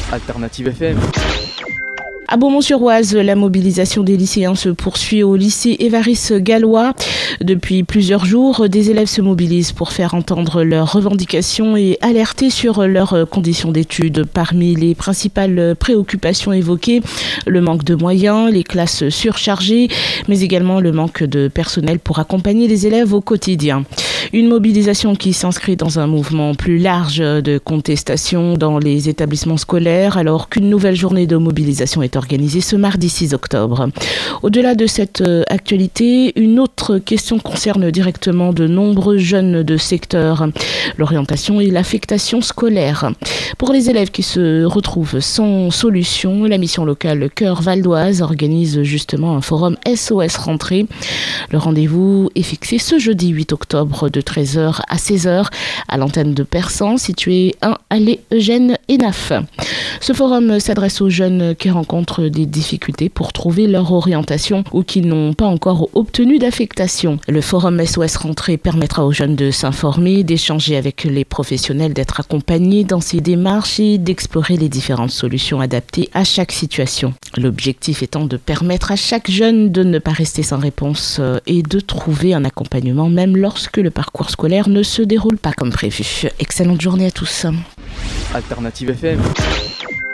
Alternative FM. À Beaumont-sur-Oise, la mobilisation des lycéens se poursuit au lycée Évariste Galois. Depuis plusieurs jours, des élèves se mobilisent pour faire entendre leurs revendications et alerter sur leurs conditions d'études. Parmi les principales préoccupations évoquées, le manque de moyens, les classes surchargées, mais également le manque de personnel pour accompagner les élèves au quotidien. Une mobilisation qui s'inscrit dans un mouvement plus large de contestation dans les établissements scolaires, alors qu'une nouvelle journée de mobilisation est organisée ce mardi 6 octobre. Au-delà de cette actualité, une autre question concerne directement de nombreux jeunes de secteur, l'orientation et l'affectation scolaire. Pour les élèves qui se retrouvent sans solution, la mission locale Cœur Val d'Oise organise justement un forum SOS Rentrée. Le rendez-vous est fixé ce jeudi 8 octobre de 13h à 16h à l'antenne de Persan, située 1 allée Eugène Hénaf. Ce forum s'adresse aux jeunes qui rencontrent des difficultés pour trouver leur orientation ou qui n'ont pas encore obtenu d'affectation. Le forum SOS Rentrée permettra aux jeunes de s'informer, d'échanger avec les professionnels, d'être accompagnés dans ces démarches et d'explorer les différentes solutions adaptées à chaque situation. L'objectif étant de permettre à chaque jeune de ne pas rester sans réponse et de trouver un accompagnement même lorsque le parcours scolaire ne se déroule pas comme prévu. Excellente journée à tous. Alternative FM.